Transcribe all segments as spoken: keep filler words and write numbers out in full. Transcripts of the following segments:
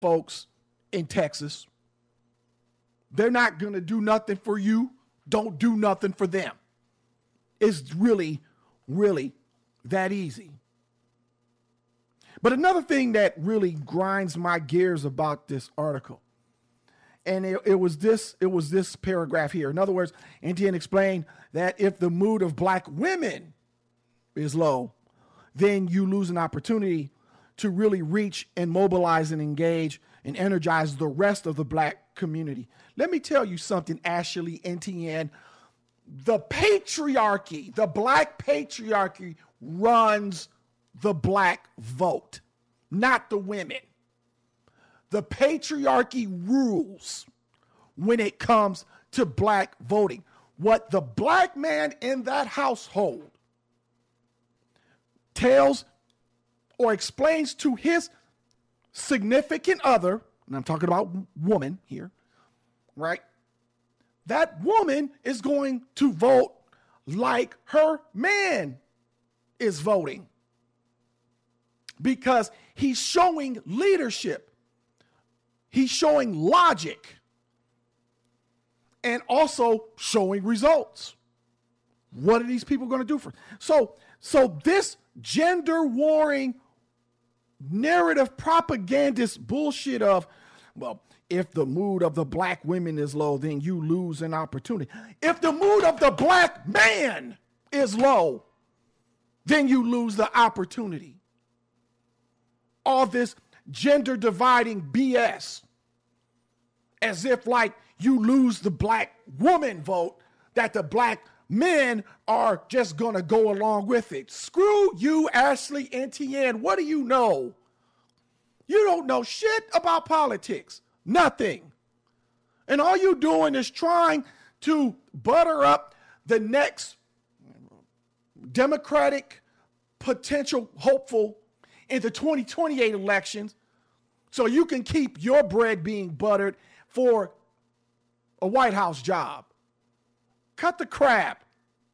folks in Texas. They're not going to do nothing for you. Don't do nothing for them. It's really, really that easy. But another thing that really grinds my gears about this article, and it, it was this, it was this paragraph here. In other words, N T N explained that if the mood of black women is low, then you lose an opportunity to really reach and mobilize and engage and energize the rest of the black community. Let me tell you something, Ashley, N T N. The patriarchy, the black patriarchy runs the black vote, not the women. The patriarchy rules when it comes to black voting. What the black man in that household tells or explains to his significant other, and I'm talking about woman here, right? That woman is going to vote like her man is voting because he's showing leadership. He's showing logic and also showing results. What are these people going to do for? So, so this gender warring narrative propagandist bullshit of, well, if the mood of the black women is low, then you lose an opportunity. If the mood of the black man is low, then you lose the opportunity. All this gender dividing B S, as if like you lose the black woman vote, that the black men are just going to go along with it. Screw you, Ashley N T N. What do you know? You don't know shit about politics. Nothing. And all you're doing is trying to butter up the next Democratic potential hopeful in the twenty twenty-eight elections so you can keep your bread being buttered for a White House job. Cut the crap.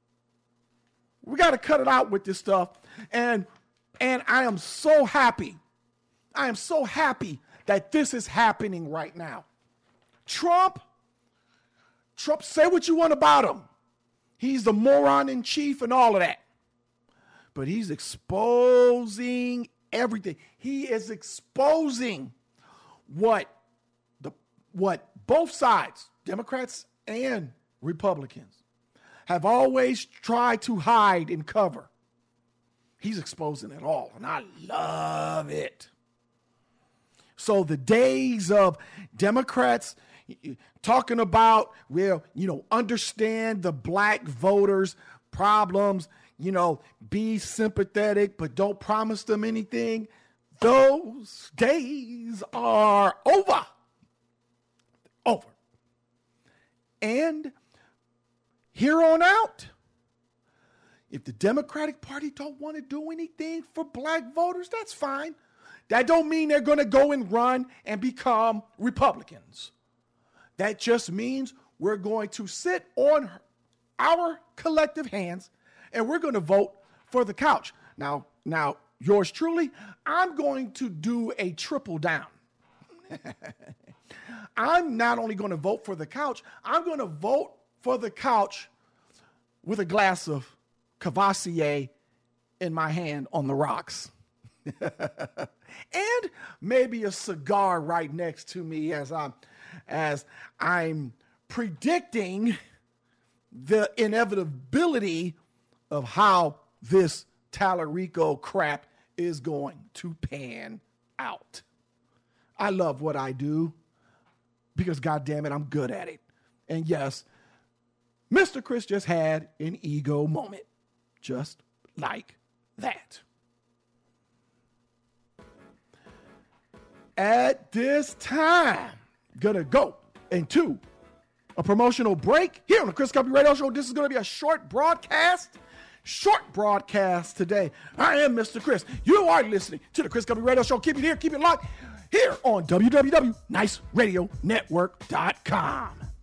We got to cut it out with this stuff. And, and I am so happy. I am so happy that this is happening right now. Trump, Trump, say what you want about him. He's the moron in chief and all of that. But he's exposing everything. He is exposing what the what both sides, Democrats and Republicans, have always tried to hide and cover. He's exposing it all, and I love it. So the days of Democrats talking about, well, you know, understand the black voters' problems, you know, be sympathetic, but don't promise them anything. Those days are over. Over. And here on out, if the Democratic Party don't want to do anything for black voters, that's fine. That don't mean they're going to go and run and become Republicans. That just means we're going to sit on our collective hands and we're going to vote for the couch. Now, now, yours truly, I'm going to do a triple down. I'm not only going to vote for the couch, I'm going to vote for the couch with a glass of Cavassier in my hand on the rocks. And maybe a cigar right next to me as I'm as I'm predicting the inevitability of how this Tallarico crap is going to pan out. I love what I do because, God damn it, I'm good at it. And yes, Mister Chris just had an ego moment, just like that. At this time, gonna go into a promotional break here on the Chris Cubby Radio Show. This is gonna be a short broadcast. Short broadcast today. I am Mister Chris. You are listening to the Chris Cubby Radio Show. Keep it here, keep it locked here on w w w dot nice radio network dot com.